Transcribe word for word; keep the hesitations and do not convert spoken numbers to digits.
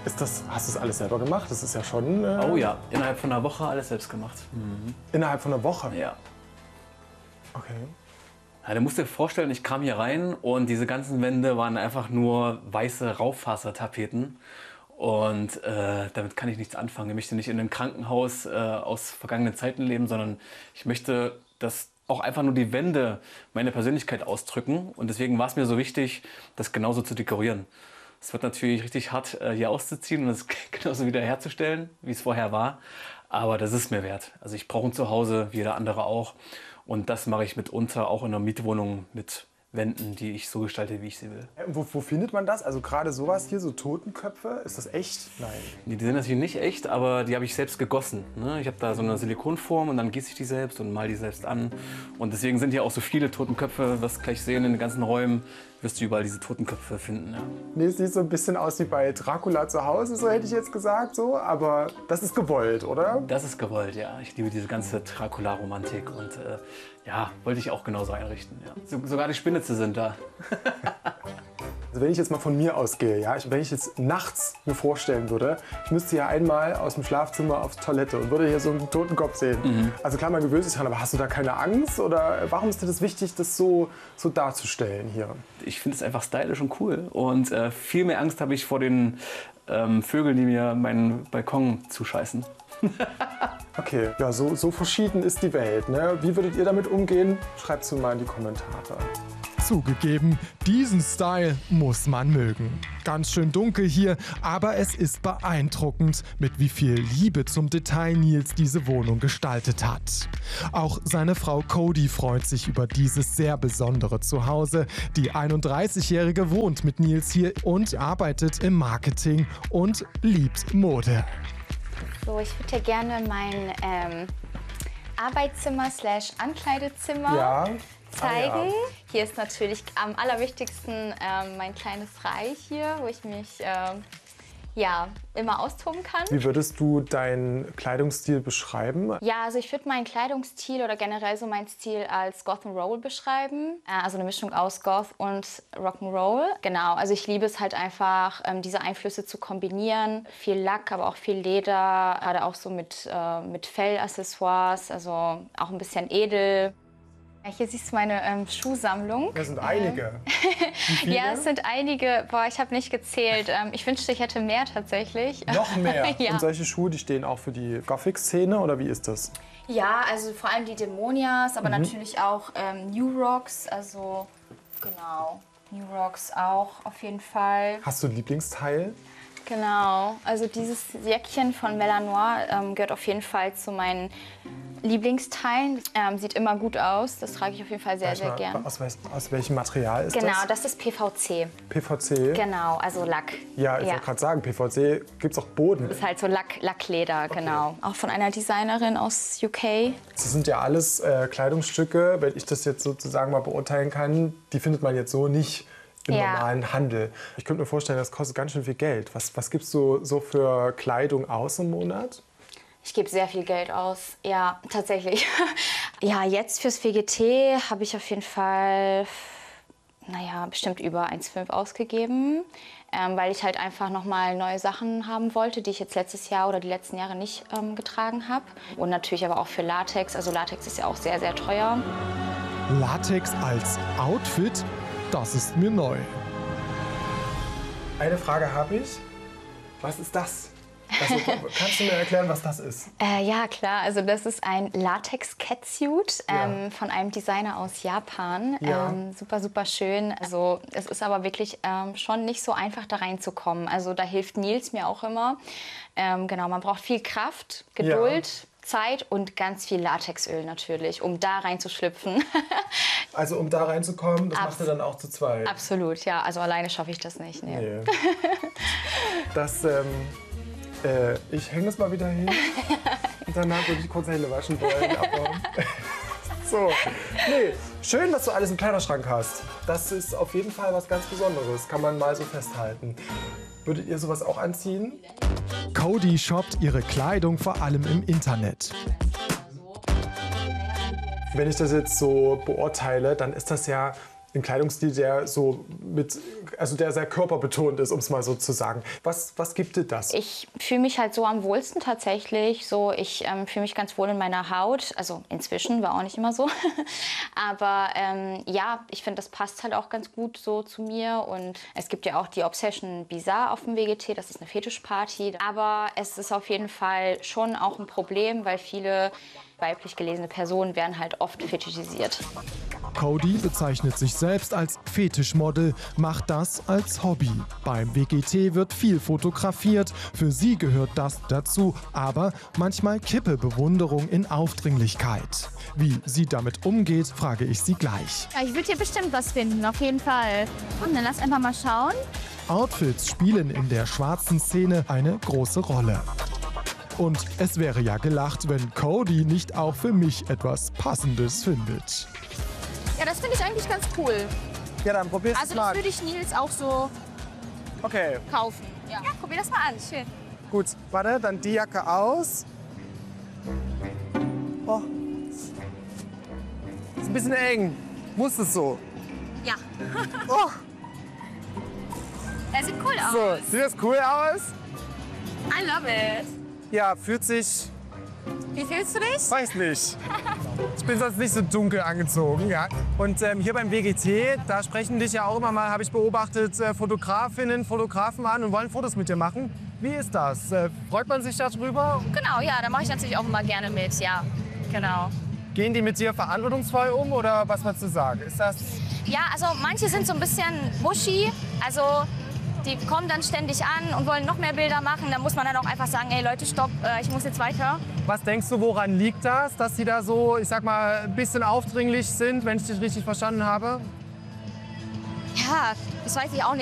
Ist das, hast du das alles selber gemacht? Das ist ja schon... Äh Oh ja, innerhalb von einer Woche alles selbst gemacht. Mhm. Innerhalb von einer Woche? Ja. Okay. Ja, du musst dir vorstellen, ich kam hier rein und diese ganzen Wände waren einfach nur weiße Raufasertapeten. Und äh, damit kann ich nichts anfangen. Ich möchte nicht in einem Krankenhaus äh, aus vergangenen Zeiten leben, sondern ich möchte, dass auch einfach nur die Wände meine Persönlichkeit ausdrücken. Und deswegen war es mir so wichtig, das genauso zu dekorieren. Es wird natürlich richtig hart, äh, hier auszuziehen und es genauso wieder herzustellen, wie es vorher war. Aber das ist mir wert. Also ich brauche ein Zuhause, wie jeder andere auch. Und das mache ich mitunter auch in einer Mietwohnung mit Wänden, die ich so gestalte, wie ich sie will. Wo, wo findet man das? Also gerade sowas hier, so Totenköpfe, ist das echt? Nein. Die, die sind natürlich nicht echt, aber die habe ich selbst gegossen. Ne? Ich habe da so eine Silikonform und dann gieße ich die selbst und mal die selbst an. Und deswegen sind hier auch so viele Totenköpfe, was gleich sehen in den ganzen Räumen, wirst du überall diese Totenköpfe finden. Ja. Nee, es sieht so ein bisschen aus wie bei Dracula zu Hause, so hätte ich jetzt gesagt, so. Aber das ist gewollt, oder? Das ist gewollt, ja. Ich liebe diese ganze Dracula-Romantik und äh, ja, wollte ich auch genauso einrichten. Ja. So, sogar die Spinitze sind da. Also wenn ich jetzt mal von mir ausgehe, ja, ich, wenn ich jetzt nachts mir vorstellen würde, ich müsste ja einmal aus dem Schlafzimmer aufs Toilette und würde hier so einen Totenkopf sehen. Mhm. Also klar, man gewöhnt sich dran, aber hast du da keine Angst? Oder warum ist dir das wichtig, das so, so darzustellen hier? Ich finde es einfach stylisch und cool. Und äh, viel mehr Angst habe ich vor den ähm, Vögeln, die mir meinen Balkon zuscheißen. Okay, ja, so, so verschieden ist die Welt. Ne? Wie würdet ihr damit umgehen? Schreibt es mir mal in die Kommentare. Zugegeben, diesen Style muss man mögen. Ganz schön dunkel hier, aber es ist beeindruckend, mit wie viel Liebe zum Detail Nils diese Wohnung gestaltet hat. Auch seine Frau Cody freut sich über dieses sehr besondere Zuhause. Die einunddreißigjährige wohnt mit Nils hier und arbeitet im Marketing und liebt Mode. So, ich würde ja gerne mein ähm, Arbeitszimmer slash Ankleidezimmer ja. zeigen. Ah, ja. Hier ist natürlich am allerwichtigsten ähm, mein kleines Reich hier, wo ich mich ähm, ja, immer austoben kann. Wie würdest du deinen Kleidungsstil beschreiben? Ja, also ich würde meinen Kleidungsstil oder generell so meinen Stil als Goth and Roll beschreiben. Äh, also eine Mischung aus Goth und Rock'n'Roll. Genau, also ich liebe es halt einfach, ähm, diese Einflüsse zu kombinieren. Viel Lack, aber auch viel Leder, gerade auch so mit, äh, mit Fellaccessoires, also auch ein bisschen edel. Hier siehst du meine ähm, Schuhsammlung. Das sind einige. Ähm, ja, es sind einige. Boah, ich habe nicht gezählt. Ähm, ich wünschte, ich hätte mehr tatsächlich. Noch mehr? Ja. Und solche Schuhe, die stehen auch für die Gothic-Szene oder wie ist das? Ja, also vor allem die Dämonias, aber Mhm. natürlich auch ähm, New Rocks. Also genau, New Rocks auch auf jeden Fall. Hast du ein Lieblingsteil? Genau, also dieses Jäckchen von Melanoir ähm, gehört auf jeden Fall zu meinen Lieblingsteilen. Ähm, sieht immer gut aus, das trage ich auf jeden Fall sehr, Sag sehr mal, gern. Aus, wel- aus welchem Material ist Genau, das? das ist P V C. P V C? Genau, also Lack. Ja, ich wollte gerade sagen, P V C gibt es auch Boden. Das ist halt so Lack, Lackleder, genau. Auch von einer Designerin aus U K. Das sind ja alles äh, Kleidungsstücke, wenn ich das jetzt sozusagen mal beurteilen kann, die findet man jetzt so nicht im Ja. normalen Handel. Ich könnte mir vorstellen, das kostet ganz schön viel Geld. Was, was gibst du so für Kleidung aus im Monat? Ich gebe sehr viel Geld aus, ja, tatsächlich. Ja, jetzt fürs V G T habe ich auf jeden Fall, naja, bestimmt über eins Komma fünf ausgegeben, ähm, weil ich halt einfach nochmal neue Sachen haben wollte, die ich jetzt letztes Jahr oder die letzten Jahre nicht ähm, getragen habe. Und natürlich aber auch für Latex, also Latex ist ja auch sehr, sehr teuer. Latex als Outfit? Das ist mir neu. Eine Frage habe ich. Was ist das? Also, kannst du mir erklären, was das ist? Äh, ja, klar. Also das ist ein Latex-Catsuit ähm, Ja. von einem Designer aus Japan. Ja. Ähm, super, super schön. Also es ist aber wirklich ähm, schon nicht so einfach, da reinzukommen. Also da hilft Nils mir auch immer. Ähm, genau, man braucht viel Kraft, Geduld, Ja. Zeit und ganz viel Latexöl natürlich, um da reinzuschlüpfen. Also um da reinzukommen, das Abs- macht ihr dann auch zu zweit? Absolut, ja. Also alleine schaffe ich das nicht. Nee. Nee. Das, ähm, äh, ich hänge das mal wieder hin. Und danach würde ich kurz Hände waschen wollen. Aber so, nee, schön, dass du alles im Kleiderschrank hast. Das ist auf jeden Fall was ganz Besonderes, kann man mal so festhalten. Würdet ihr sowas auch anziehen? Cody shoppt ihre Kleidung vor allem im Internet. Wenn ich das jetzt so beurteile, dann ist das ja einen Kleidungsstil, der so mit, also der sehr körperbetont ist, um es mal so zu sagen. Was, was gibt dir das? Ich fühle mich halt so am wohlsten tatsächlich. So, ich ähm, fühle mich ganz wohl in meiner Haut. Also inzwischen, war auch nicht immer so. Aber ähm, ja, ich finde, das passt halt auch ganz gut so zu mir. Und es gibt ja auch die Obsession Bizarre auf dem W G T. Das ist eine Fetischparty. Aber es ist auf jeden Fall schon auch ein Problem, weil viele weiblich gelesene Personen werden halt oft fetischisiert. Cody bezeichnet sich selbst als Fetischmodel, macht das als Hobby. Beim W G T wird viel fotografiert, für sie gehört das dazu, aber manchmal kippe Bewunderung in Aufdringlichkeit. Wie sie damit umgeht, frage ich sie gleich. Ja, ich würde hier bestimmt was finden, auf jeden Fall. Und dann lass einfach mal schauen. Outfits spielen in der schwarzen Szene eine große Rolle. Und es wäre ja gelacht, wenn Cody nicht auch für mich etwas Passendes findet. Ja, das finde ich eigentlich ganz cool. Ja, dann probier's Also mal. das würde ich Nils auch so Okay, kaufen. Ja, ja, probier das mal an. Schön. gut. Warte, dann die Jacke aus. Oh. Ist ein bisschen eng. Muss es so? Ja. Oh, Er sieht cool aus. so. Sieht das cool aus? I love it. Ja, fühlt sich... Wie fühlst du dich? Weiß nicht. Ich bin sonst nicht so dunkel angezogen, ja. Und ähm, hier beim W G T, da sprechen dich ja auch immer mal, habe ich beobachtet, äh, Fotografinnen, Fotografen an und wollen Fotos mit dir machen. Wie ist das? Äh, freut man sich darüber? Genau, ja, da mache ich natürlich auch immer gerne mit, ja. Genau. Gehen die mit dir verantwortungsvoll um oder was würdest du sagen? Ist das... Ja, also manche sind so ein bisschen mushy, also die kommen dann ständig an und wollen noch mehr Bilder machen. Da muss man dann auch einfach sagen, ey Leute, stopp, äh, ich muss jetzt weiter. Was denkst du, woran liegt das, dass sie da so, ich sag mal, ein bisschen aufdringlich sind, wenn ich dich richtig verstanden habe? Ja, das weiß ich auch nicht.